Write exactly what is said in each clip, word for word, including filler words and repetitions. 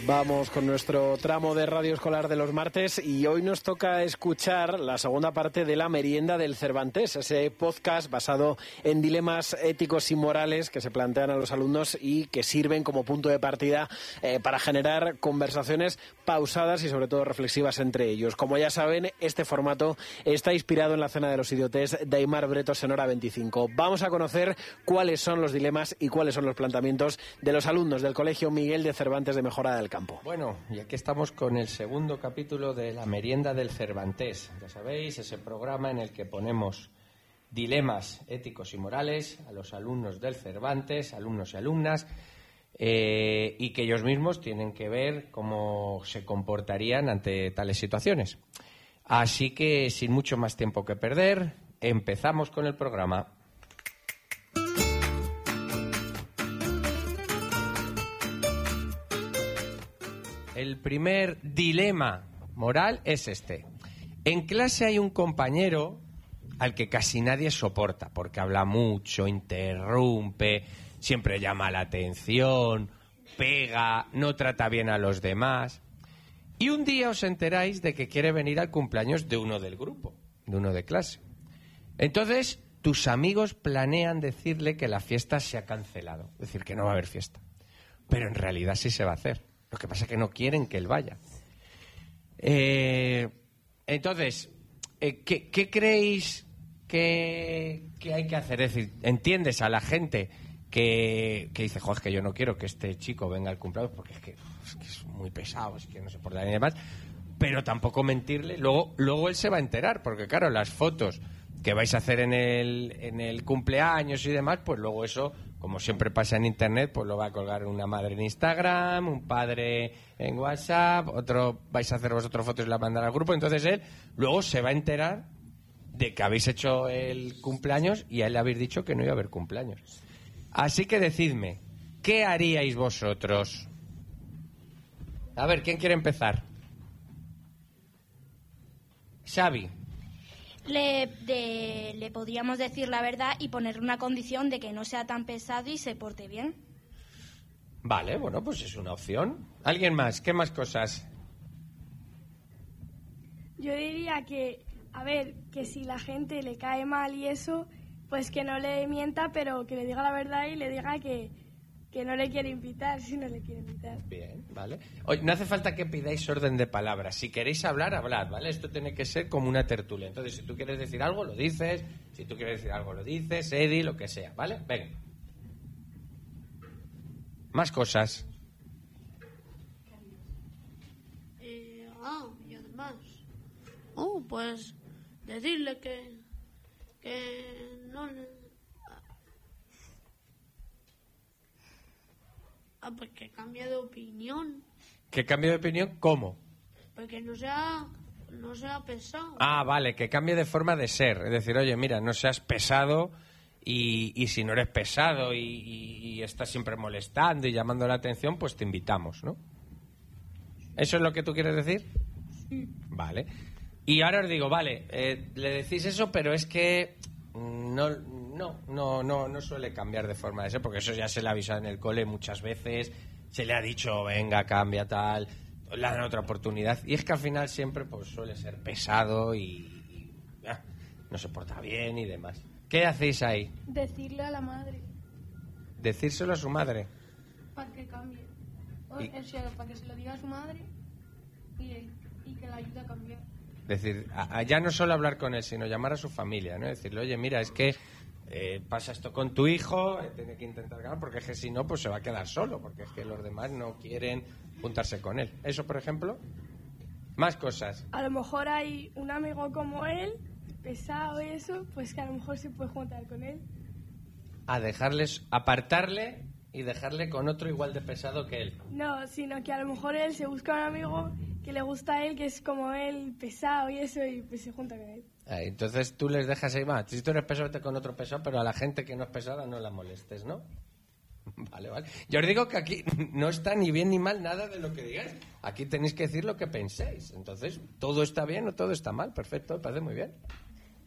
Vamos con nuestro tramo de radio escolar de los martes y hoy nos toca escuchar la segunda parte de La Merienda del Cervantes, ese podcast basado en dilemas éticos y morales que se plantean a los alumnos y que sirven como punto de partida eh, para generar conversaciones pausadas y sobre todo reflexivas entre ellos. Como ya saben, este formato está inspirado en la Cena de los Idiotes de Aimar Bretos en Hora veinticinco. Vamos a conocer cuáles son los dilemas y cuáles son los planteamientos de los alumnos del Colegio Miguel de Cervantes de Mejorada del Campo. Bueno, y aquí estamos con el segundo capítulo de La Merienda del Cervantes. Ya sabéis, ese programa en el que ponemos dilemas éticos y morales a los alumnos del Cervantes, alumnos y alumnas, eh, y que ellos mismos tienen que ver cómo se comportarían ante tales situaciones. Así que, sin mucho más tiempo que perder, empezamos con el programa. El primer dilema moral es este. En clase hay un compañero al que casi nadie soporta, porque habla mucho, interrumpe, siempre llama la atención, pega, no trata bien a los demás. Y un día os enteráis de que quiere venir al cumpleaños de uno del grupo, de uno de clase. Entonces, tus amigos planean decirle que la fiesta se ha cancelado, es decir, que no va a haber fiesta. Pero en realidad sí se va a hacer. Lo que pasa es que no quieren que él vaya. Eh, entonces, eh, ¿qué, ¿qué creéis que, que hay que hacer? Es decir, ¿entiendes a la gente que, que dice, joder, es que yo no quiero que este chico venga al cumpleaños porque es que es, que es muy pesado, es que no se porta ni demás? Pero tampoco mentirle. Luego, luego él se va a enterar, porque claro, las fotos que vais a hacer en el, en el cumpleaños y demás, pues luego eso, como siempre pasa en internet, pues lo va a colgar una madre en Instagram, un padre en WhatsApp, otro vais a hacer vosotros fotos y la mandar al grupo. Entonces él luego se va a enterar de que habéis hecho el cumpleaños y a él le habéis dicho que no iba a haber cumpleaños. Así que decidme, ¿qué haríais vosotros? A ver, ¿quién quiere empezar? Xavi. Le, de, le podríamos decir la verdad y poner una condición de que no sea tan pesado y se porte bien. Vale, bueno, pues es una opción. ¿Alguien más? ¿Qué más cosas? Yo diría que, a ver, que si la gente le cae mal y eso, pues que no le mienta, pero que le diga la verdad y le diga que, que no le quiere invitar, si no le quiere invitar. Bien, vale. Oye, no hace falta que pidáis orden de palabras. Si queréis hablar, hablad, ¿vale? Esto tiene que ser como una tertulia. Entonces, si tú quieres decir algo, lo dices. Si tú quieres decir algo, lo dices. Eddie, lo que sea, ¿vale? Venga. Más cosas. Eh, ah, y además... Oh, pues decirle que... que no... Ah, pues que cambie de opinión. ¿Que cambie de opinión? ¿Cómo? Pues que no sea, no sea pesado. Ah, vale, que cambie de forma de ser. Es decir, oye, mira, no seas pesado y, y si no eres pesado y, y, y estás siempre molestando y llamando la atención, pues te invitamos, ¿no? ¿Eso es lo que tú quieres decir? Sí. Vale. Y ahora os digo, vale, eh, le decís eso, pero es que no, no, no, no, no suele cambiar de forma de ser, porque eso ya se le ha avisado en el cole muchas veces, se le ha dicho, venga, cambia, tal, le dan otra oportunidad, y es que al final siempre pues suele ser pesado y, y ah, no se porta bien y demás. ¿Qué hacéis ahí? Decirle a la madre. Decírselo a su madre. Para que cambie. O, Y- o sea, para que se lo diga a su madre y, y que la ayude a cambiar. Decir, a- a ya no solo hablar con él, sino llamar a su familia, ¿no? Decirle, oye, mira, es que eh, pasa esto con tu hijo, eh, tiene que intentar ganar, porque es que si no, pues se va a quedar solo, porque es que los demás no quieren juntarse con él. Eso, por ejemplo. Más cosas. A lo mejor hay un amigo como él, pesado y eso, pues que a lo mejor se puede juntar con él. A dejarles, apartarle y dejarle con otro igual de pesado que él. No, sino que a lo mejor él se busca un amigo que le gusta a él, que es como él, pesado y eso, y pues se junta con él. Ah, entonces tú les dejas ahí, va, si tú eres pesado, vete con otro pesado, pero a la gente que no es pesada no la molestes, ¿no? Vale, vale. Yo os digo que aquí no está ni bien ni mal nada de lo que digáis. Aquí tenéis que decir lo que penséis. Entonces, todo está bien o todo está mal. Perfecto, me parece muy bien.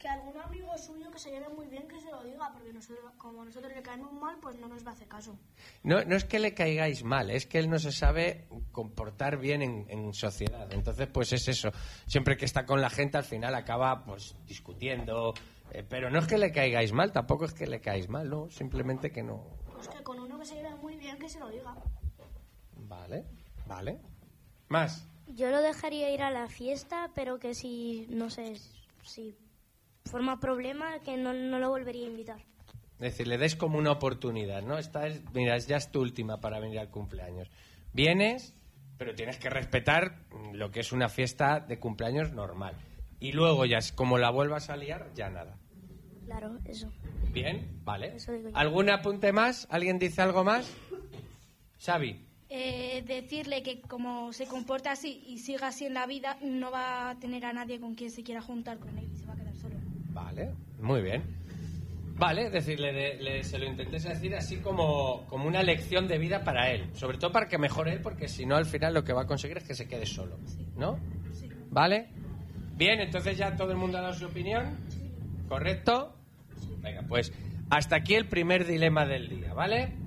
Que algún amigo suyo que se lleve muy bien que se lo diga, porque nosotros, como a nosotros le caemos mal, pues no nos va a hacer caso. No, no es que le caigáis mal, es que él no se sabe comportar bien en, en sociedad. Entonces, pues es eso. Siempre que está con la gente, al final acaba pues discutiendo. Eh, pero no es que le caigáis mal, tampoco es que le caáis mal, no. Simplemente que no. Pues que con uno que se lleve muy bien que se lo diga. Vale, vale. Más. Yo lo dejaría ir a la fiesta, pero que si, no sé, si forma problema, que no, no lo volvería a invitar. Es decir, le des como una oportunidad, ¿no? Esta es, mira, ya es tu última para venir al cumpleaños. Vienes, pero tienes que respetar lo que es una fiesta de cumpleaños normal. Y luego ya, como la vuelvas a liar, ya nada. Claro, eso. Bien, vale. Eso digo yo. ¿Algún apunte más? ¿Alguien dice algo más? Xavi. Eh, decirle que como se comporta así y siga así en la vida, no va a tener a nadie con quien se quiera juntar con él y se va a quedar solo. Vale, muy bien. Vale, es decir, le, le- se lo intentés decir así como, como una lección de vida para él. Sobre todo para que mejore él, porque si no, al final lo que va a conseguir es que se quede solo. ¿No? Sí. ¿Vale? Bien, entonces ya todo el mundo ha dado su opinión. ¿Correcto? Venga, pues hasta aquí el primer dilema del día, ¿vale?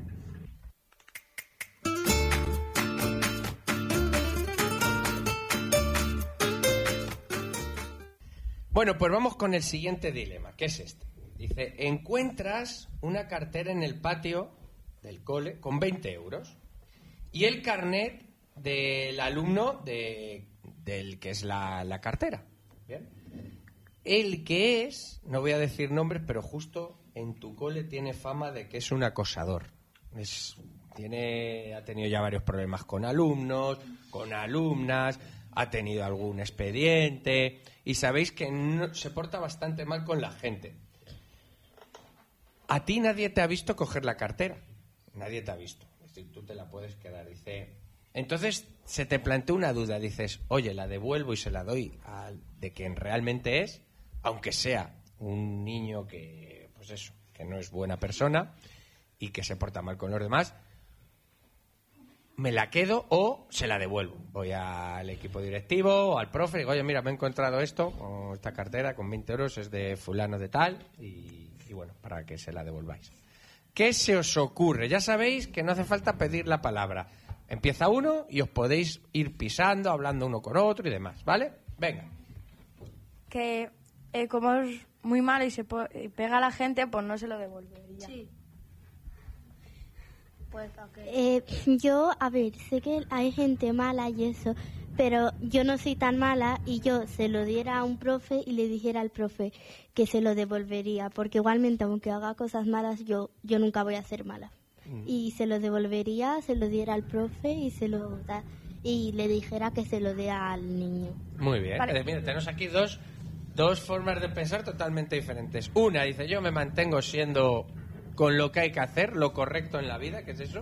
Bueno, pues vamos con el siguiente dilema, que es este. Dice, encuentras una cartera en el patio del cole con veinte euros y el carnet del alumno de, del que es la, la cartera. Bien. El que es, no voy a decir nombres, pero justo en tu cole tiene fama de que es un acosador. Es, tiene, ha tenido ya varios problemas con alumnos, con alumnas, ha tenido algún expediente y sabéis que no- se porta bastante mal con la gente. A ti nadie te ha visto coger la cartera. Nadie te ha visto. Es decir, tú te la puedes quedar. Dice. Entonces se te plantea una duda. Dices, oye, la devuelvo y se la doy al de quien realmente es, aunque sea un niño que, pues eso, que no es buena persona y que se porta mal con los demás. Me la quedo o se la devuelvo. Voy al equipo directivo o al profe y digo, oye, mira, me he encontrado esto, o esta cartera con veinte euros, es de fulano de tal, y, y bueno, para que se la devolváis. ¿Qué se os ocurre? Ya sabéis que no hace falta pedir la palabra. Empieza uno y os podéis ir pisando, hablando uno con otro y demás, ¿vale? Venga. Que eh, como es muy malo y se po- y pega a la gente, pues no se lo devolvería. Sí. Pues para que... Eh, yo, a ver, sé que hay gente mala y eso, pero yo no soy tan mala y yo se lo diera a un profe y le dijera al profe que se lo devolvería, porque igualmente aunque haga cosas malas, yo, yo nunca voy a ser mala. Y se lo devolvería, se lo diera al profe y se lo da, y le dijera que se lo dé al niño. Muy bien. Vale. Eh, mira, tenemos aquí dos, dos formas de pensar totalmente diferentes. Una dice, yo me mantengo siendo con lo que hay que hacer, lo correcto en la vida, que es eso.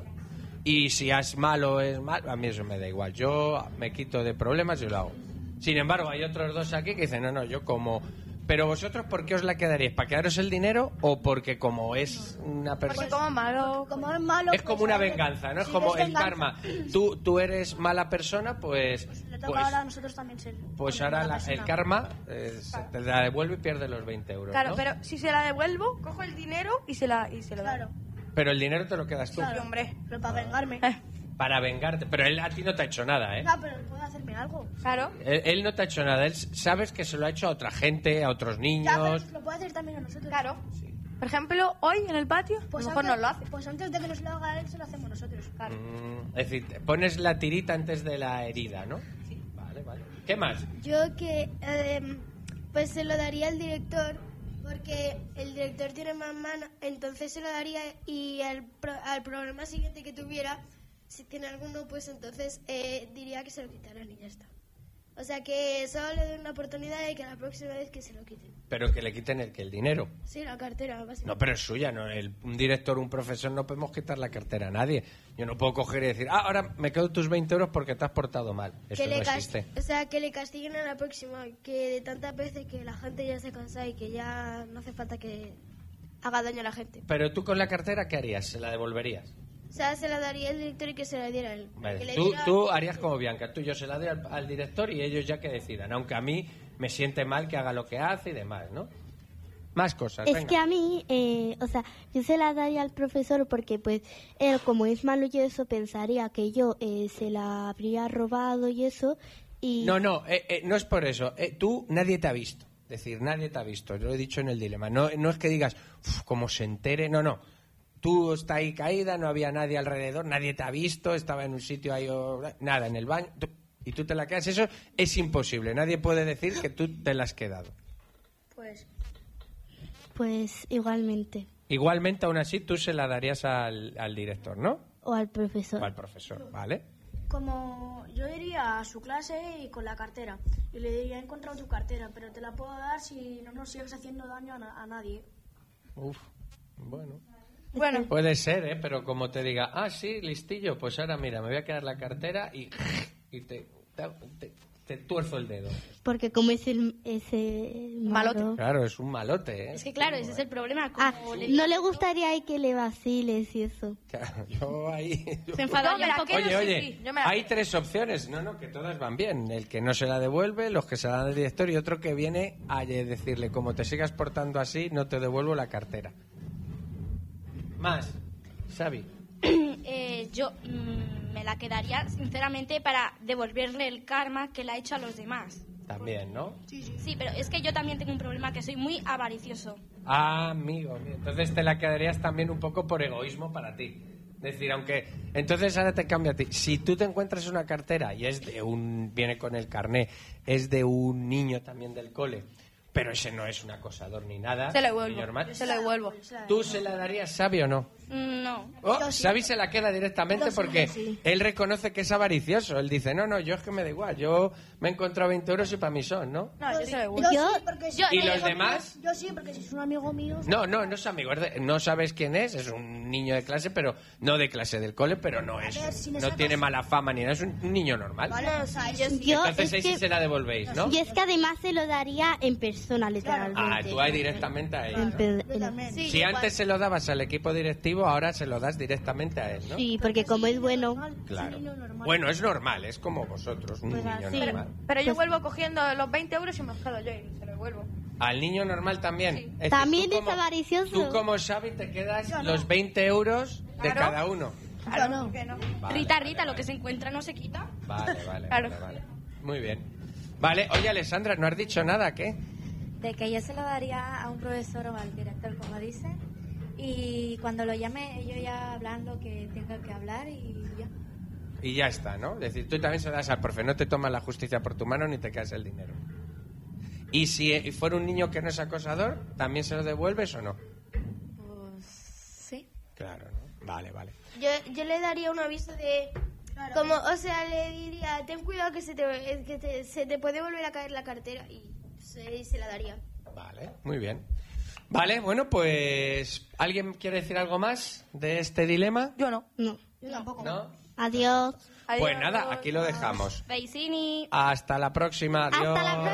Y si es malo, es malo, a mí eso me da igual. Yo me quito de problemas y lo hago. Sin embargo, hay otros dos aquí que dicen, no, no, yo como... Pero vosotros, ¿por qué os la quedaríais? ¿Para quedaros el dinero o porque como es una Porque persona... como malo... Como es malo... Es como pues, una a ver, venganza, ¿no? Es sí, como el venganza. karma. Tú, tú eres mala persona, pues... Le toca pues ahora a nosotros también ser... pues buena ahora la- persona. el karma eh, se te la devuelve y pierde los veinte euros, Claro, ¿no? pero si se la devuelvo, cojo el dinero y se la y se lo doy. Claro, Pero el dinero te lo quedas tú. claro. hombre. Pero para vengarme. Eh, Para vengarte. Pero él a ti no te ha hecho nada, ¿eh? Ah, pero puede hacerme algo. claro. Él, él no te ha hecho nada. Él s- sabes que se lo ha hecho a otra gente, a otros Ya, niños. pero lo puede hacer también a nosotros. Claro. Por ejemplo, hoy en el patio, Pues a lo mejor antes, nos lo hace. Pues antes de que nos lo haga él, se lo hacemos nosotros. Claro. Mm, es decir, te pones la tirita antes de la herida, ¿no? Sí. Vale, vale. ¿Qué más? Yo que eh, pues se lo daría al director porque el director tiene más mano, entonces se lo daría y al, pro- al programa siguiente que tuviera, si tiene alguno, pues entonces eh, diría que se lo quitaran y ya está. O sea que solo le doy una oportunidad y que la próxima vez que se lo quiten. Pero que le quiten el que el dinero. Sí, la cartera, básicamente. No, pero es suya, ¿no? El, un director, un profesor, no podemos quitar la cartera a nadie. Yo no puedo coger y decir, ah, ahora me quedo tus veinte euros porque te has portado mal. Eso que no le cas- existe. O sea, que le castiguen a la próxima, que de tantas veces que la gente ya se cansa y que ya no hace falta que haga daño a la gente. Pero tú con la cartera, ¿qué harías? ¿Se la devolverías? O sea, se la daría el director y que se la diera él. Vale. Que le Tú, diera- tú harías como Bianca, tú yo se la doy al, al director y ellos ya que decidan, aunque a mí me siente mal que haga lo que hace y demás, ¿no? Más cosas, Es venga. que a mí, eh, o sea, yo se la daría al profesor porque, pues, él, como es malo y eso, pensaría que yo eh, se la habría robado y eso. Y... No, no, eh, eh, no es por eso. Eh, tú, nadie te ha visto. Es decir, nadie te ha visto. Lo he dicho en el dilema. No, no es que digas, "Uf, como se entere". No, no. Tú estás ahí caída, no había nadie alrededor, nadie te ha visto, estaba en un sitio ahí, o... nada, en el baño. Tú- y tú te la quedas. Eso es imposible. Nadie puede decir que tú te la has quedado. Pues Pues igualmente. Igualmente, aún así, tú se la darías al, al director, ¿no? O al profesor. O al profesor, ¿vale? como yo iría a su clase y con la cartera y le diría, he encontrado tu cartera, pero te la puedo dar si no nos sigues haciendo daño a, na- a nadie. Uf, bueno. Bueno, Puede ser, ¿eh? Pero como te diga, ah, sí, listillo, pues ahora mira, me voy a quedar la cartera y, y te, te, te- te tuerzo el dedo. Porque como es el ese Malote. malo- Claro, es un malote, ¿eh? Es que claro, ese es el problema. Ah, Como le- no le gustaría ahí que le vaciles y eso. Claro, yo ahí... Se enfadaría Yo me un la poco. quedo. Oye, sí, oye, sí, yo me la hay quedo. tres opciones. No, no, que todas van bien. El que no se la devuelve, los que se la dan al director y otro que viene a eh, decirle, como te sigas portando así, no te devuelvo la cartera. Más, Xavi. Eh, yo mm, me la quedaría, sinceramente, para devolverle el karma que le ha hecho a los demás. También, ¿no? Sí, pero es que yo también tengo un problema, que soy muy avaricioso. Ah, amigo, amigo. Entonces te la quedarías también un poco por egoísmo para ti. Es decir, aunque... Entonces ahora te cambia a ti. Si tú te encuentras una cartera y es de un... viene con el carné, es de un niño también del cole, pero ese no es un acosador ni nada. se lo niño devuelvo. normal, Se lo devuelvo. ¿tú se la darías, Xavi, o no? Mm, No. Oh, Xavi se la queda directamente Yo sí, porque yo sí. él reconoce que es avaricioso. Él dice, no, no, yo es que me da igual. Yo me he encontrado veinte euros y para mí son, ¿no? No, yo se lo devuelvo. Yo, Yo- sí, porque si yo- es ¿Y un los amigo demás? mío- yo sí, porque si es un amigo mío... No, no, no es amigo. es de- no sabes quién es. Es un niño de clase, pero no de clase del cole, pero no es. ver, si le No sacas- tiene mala fama ni nada. Es un, un niño normal. Vale, o sea, yo sí. Yo Entonces es ahí sí que- se la devolvéis, ¿no? Y es que además se lo daría en persona, literalmente. Ah, tú ahí directamente a En él. pe- Yo en- también. Sí, Si yo antes se lo dabas al equipo directivo, ahora se lo das directamente a él, ¿no? Sí, porque como es bueno... Claro. Bueno, es normal, es como vosotros, un niño así. normal. Pero yo vuelvo cogiendo los veinte euros y me los quedo yo y se lo devuelvo. Al niño normal también. Es decir, También tú es avaricioso. Tú como Xavi te quedas los veinte euros de Claro. cada uno. Claro, no. ¿por qué no? Vale, Rita, vale, Rita, lo vale. que se encuentra no se quita. Vale, vale, Claro. vale, vale. Muy bien. Vale, oye Alessandra, ¿no has dicho nada? ¿Qué? De que yo se lo daría a un profesor o al director, como dice, y cuando lo llame yo ya hablando que tenga que hablar y ya. Y ya está, ¿no? Es decir, tú también se lo das al profe, no te tomas la justicia por tu mano ni te quedas el dinero. Y si eh, fuera un niño que no es acosador, ¿también se lo devuelves o no? Pues sí. Claro, ¿no? Vale, vale. Yo, yo le daría un aviso de... Como, o sea, le diría, ten cuidado que se te, que te- se te puede volver a caer la cartera y se, y se la daría. Vale, muy bien. Vale, bueno, pues... ¿Alguien quiere decir algo más de este dilema? Yo no. No. Yo tampoco. ¿No? Adiós. Pues nada, aquí lo dejamos. Beisini. Hasta la próxima. Hasta Adiós. la próxima.